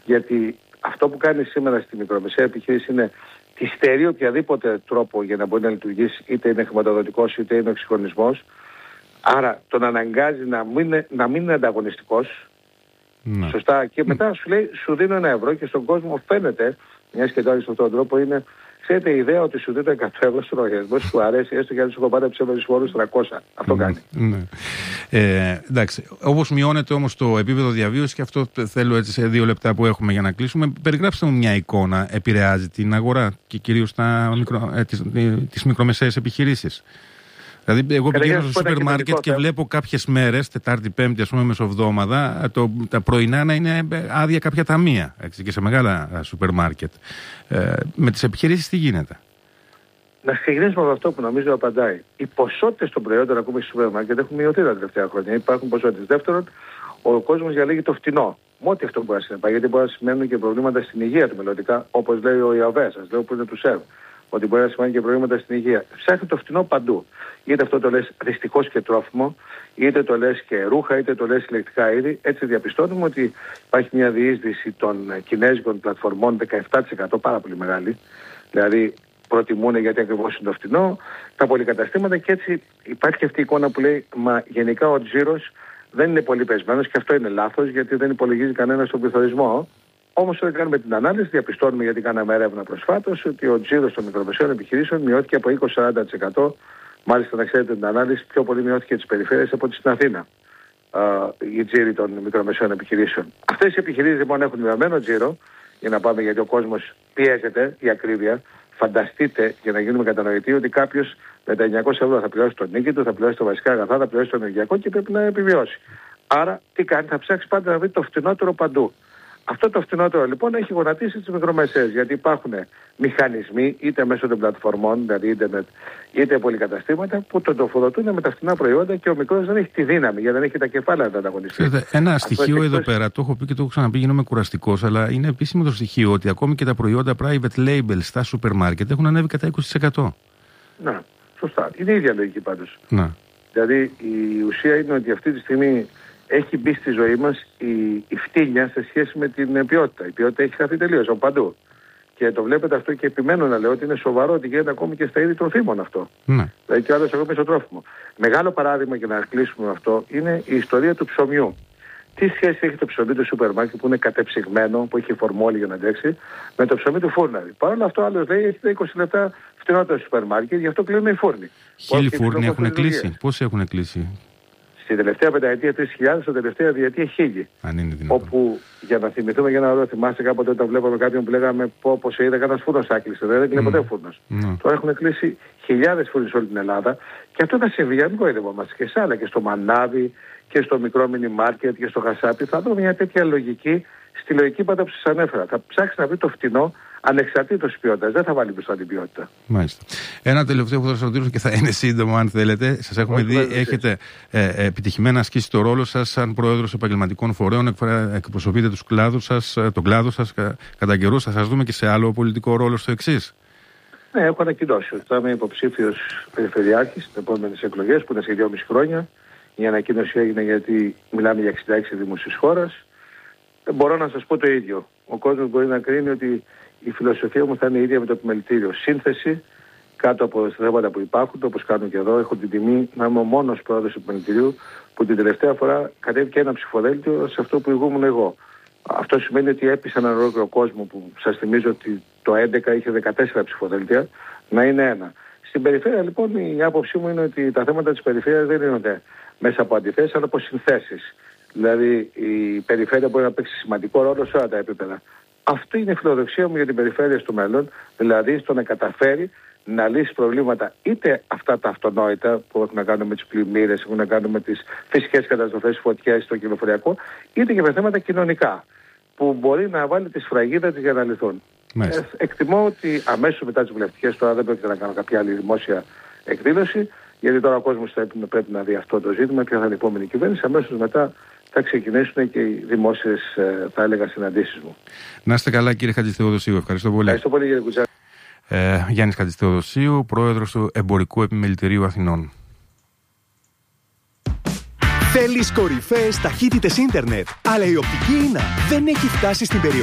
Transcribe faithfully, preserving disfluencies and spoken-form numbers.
Γιατί αυτό που κάνει σήμερα στη μικρομεσαία επιχείρηση είναι τη στερεί οποιαδήποτε τρόπο για να μπορεί να λειτουργήσει, είτε είναι χρηματοδοτικός είτε είναι εξυγχρονισμός. Άρα τον αναγκάζει να μην, να μην είναι ανταγωνιστικός. Ναι. Σωστά. Και μετά σου λέει, σου δίνω ένα ευρώ και στον κόσμο φαίνεται, μια και το άλλο στον τρόπο είναι, ξέρετε, η ιδέα ότι σου δίνω εκατό ευρώ στο λογαριασμό σου αρέσει, έστω και αν σου έχω πάρει ψεύδες φόρους τριακόσια. Αυτό κάνει. Ναι. Ε, εντάξει. Όπως μειώνεται όμως το επίπεδο διαβίωσης, και αυτό θέλω έτσι σε δύο λεπτά που έχουμε για να κλείσουμε, περιγράψτε μου μια εικόνα. Επηρεάζει την αγορά και κυρίως τα μικρο, ε, τις, τις μικρομεσαίες επιχειρήσεις? Δηλαδή, εγώ πηγαίνω στο σούπερ μάρκετ και βλέπω κάποιες μέρες, Τετάρτη, Πέμπτη, ας πούμε, μεσοβδόμαδα, το, τα πρωινά να είναι άδεια κάποια ταμεία, έτσι, και σε μεγάλα σούπερ μάρκετ. Ε, με τις επιχειρήσεις τι γίνεται? Να ξεκινήσουμε από αυτό που νομίζω απαντάει. Οι ποσότητες των προϊόντων ακούμε στο σούπερ μάρκετ έχουν μειωθεί τα τελευταία χρόνια. Υπάρχουν ποσότητες. Δεύτερον, ο κόσμος διαλέγει το φτηνό. Με ό,τι αυτό μπορεί να συνεπάγει, γιατί μπορεί να σημαίνουν και προβλήματα στην υγεία του μελλοντικά, όπως λέει ο Ιαβέ, σας λέω που είναι του ΣΕΒ. Ότι μπορεί να σημαίνει και προβλήματα στην υγεία. Ψάχνει το φτηνό παντού. Είτε αυτό το λες δυστυχώς και τρόφιμο, είτε το λες και ρούχα, είτε το λες ηλεκτρικά είδη. Έτσι διαπιστώνουμε ότι υπάρχει μια διείσδυση των κινέζικων πλατφορμών δεκαεπτά τοις εκατό, πάρα πολύ μεγάλη. Δηλαδή προτιμούν, γιατί ακριβώς είναι το φτηνό, τα πολυκαταστήματα, και έτσι υπάρχει και αυτή η εικόνα που λέει, μα γενικά ο τζίρος δεν είναι πολύ πεσμένος, και αυτό είναι λάθος, γιατί δεν υπολογίζει κανένα τον πληθωρισμό. Όμως όταν κάνουμε την ανάλυση, διαπιστώνουμε, γιατί κάναμε έρευνα προσφάτως, ότι ο τζίρος των μικρομεσαίων επιχειρήσεων μειώθηκε από είκοσι με σαράντα τοις εκατό. Μάλιστα, να ξέρετε την ανάλυση, πιο πολύ μειώθηκε τις περιφέρειες από ό,τι στην Αθήνα. Uh, η τζίροι των μικρομεσαίων επιχειρήσεων. Αυτές οι επιχειρήσεις λοιπόν έχουν μειωμένο τζίρο, για να πάμε, γιατί ο κόσμος πιέζεται, η ακρίβεια. Φανταστείτε, για να γίνουμε κατανοητοί, ότι κάποιος με τα εννιακόσια ευρώ θα πληρώσει τον νίκη του, θα πληρώσει τα βασικά αγαθά, θα πληρώσει το ενεργειακό και πρέπει να επιβιώσει. Άρα, τι κάνει, θα ψάξει πάντα να βρει το φτηνότερο παντού. Αυτό το φτηνότερο λοιπόν έχει γονατίσει τις μικρομεσαίες, γιατί υπάρχουν μηχανισμοί, είτε μέσω των πλατφορμών, δηλαδή ίντερνετ, είτε πολυκαταστήματα, που τον τροφοδοτούν με τα φτηνά προϊόντα, και ο μικρός δεν έχει τη δύναμη, γιατί δεν έχει τα κεφάλαια να τα ανταγωνιστεί. Ένα στοιχείο εδώ πέρα, το έχω πει και το έχω ξαναπεί, γίνομαι κουραστικός, αλλά είναι επίσημο το στοιχείο ότι ακόμη και τα προϊόντα private label στα σούπερ μάρκετ έχουν ανέβει κατά είκοσι τοις εκατό. Να, σωστά. Είναι η ίδια λογική πάντως. Να. Δηλαδή η ουσία είναι ότι αυτή τη στιγμή έχει μπει στη ζωή μας η, η φτύνια σε σχέση με την ποιότητα. Η ποιότητα έχει χαθεί τελείως από παντού. Και το βλέπετε αυτό, και επιμένω να λέω ότι είναι σοβαρό ότι γίνεται ακόμη και στα είδη τροφίμων αυτό. Ναι. Δηλαδή και ο άλλος ακόμη στο τρόφιμο. Μεγάλο παράδειγμα, για να κλείσουμε αυτό, είναι η ιστορία του ψωμιού. Τι σχέση έχει το ψωμί του σούπερ μάρκετ, που είναι κατεψυγμένο, που έχει φορμόλι για να αντέξει, με το ψωμί του φούρναρη? Παρ' όλα αυτό, άλλο λέει έχει είκοσι λεπτά φτηνότερο σούπερ μάρκετ, γι' αυτό κλείνουν οι φούρνοι. Χίλιοι φούρνοι έχουν κλείσει. Πόσοι έχουν κλείσει? Στην τελευταία πενταετία τρεις χιλιάδες, στην τελευταία διετία χίλιοι. Αν είναι δυνατόν. Όπου, για να θυμηθούμε, για να δω, θυμάστε κάποτε όταν βλέπαμε κάποιον που λέγαμε πω, πως είδα κανένας φούρνος άκλεισε. Δεν έκλεινε mm. ποτέ φούρνος. Mm. Τώρα έχουν κλείσει χιλιάδες φούρνοι σε όλη την Ελλάδα, και αυτό θα συμβεί, για μην κοροϊδευόμαστε, και σε άλλα, και στο μανάβι και στο μικρό μίνι μάρκετ και στο χασάπι. Θα δούμε μια τέτοια λογική, στη λογική πάντα που σας ανέφερα. Θα ψάξει να βρει το φτηνό, ανεξαρτήτως της ποιότητας. Δεν θα βάλει μπροστά την ποιότητα. Μάλιστα. Ένα τελευταίο που θα σας ρωτήσω, και θα είναι σύντομο αν θέλετε. Σας έχουμε Όχι, δει, βέβαια, έχετε ε, επιτυχημένα ασκήσει το ρόλο σας σαν πρόεδρος επαγγελματικών φορέων, εκπροσωπείτε τους κλάδους σας, τον κλάδο σας κα, κατά καιρούς. Θα σας δούμε και σε άλλο πολιτικό ρόλο στο εξής. Ναι, έχω ανακοινώσει ότι θα είμαι υποψήφιος περιφερειάρχης στις επόμενες εκλογές, που είναι σε δυόμιση χρόνια. Η ανακοίνωση έγινε γιατί μιλάμε για εξήντα έξι δήμους της χώρας. Μπορώ να σας πω το ίδιο. Ο κόσμος μπορεί να κρίνει ότι η φιλοσοφία μου θα είναι η ίδια με το επιμελητήριο. Σύνθεση κάτω από τα θέματα που υπάρχουν, όπως κάνω και εδώ. Έχω την τιμή να είμαι ο μόνος πρόεδρος του επιμελητηρίου που την τελευταία φορά κατέβηκε ένα ψηφοδέλτιο σε αυτό που ηγούμουν εγώ. Αυτό σημαίνει ότι έπεισα έναν ολόκληρο κόσμο, που σας θυμίζω ότι το έντεκα είχε δεκατέσσερα ψηφοδέλτια, να είναι ένα. Στην περιφέρεια λοιπόν η άποψή μου είναι ότι τα θέματα της περιφέρειας δεν είναι μέσα από αντιθέσεις, αλλά από συνθέσεις. Δηλαδή η περιφέρεια μπορεί να παίξει σημαντικό ρόλο σε όλα τα επίπεδα. Αυτή είναι η φιλοδοξία μου για την περιφέρεια στο μέλλον, δηλαδή στο να καταφέρει να λύσει προβλήματα, είτε αυτά τα αυτονόητα που έχουν να κάνουν με τις πλημμύρες, έχουν να κάνουν με τις φυσικές καταστροφές, φωτιές στο κυκλοφοριακό, είτε και με θέματα κοινωνικά, που μπορεί να βάλει τη σφραγίδα της για να λυθούν. Ε, εκτιμώ ότι αμέσως μετά τις βουλευτικές, τώρα δεν πρόκειται να κάνω κάποια άλλη δημόσια εκδήλωση, γιατί τώρα ο κόσμος πρέπει, πρέπει να δει αυτό το ζήτημα, ποια θα είναι η επόμενη κυβέρνηση. Αμέσως μετά θα ξεκινήσουν και οι δημόσιες, θα έλεγα, συναντήσεις μου. Να είστε καλά, κύριε Χατζηθεοδοσίου. Ευχαριστώ πολύ. Ευχαριστώ πολύ, κύριε Κουτσά. Ε, Γιάννης Χατζηθεοδοσίου, πρόεδρος του Εμπορικού Επιμελητηρίου Αθηνών. Θέλεις κορυφαίες ταχύτητες ίντερνετ, αλλά η οπτική ίνα δεν έχει φτάσει στην περιοχή.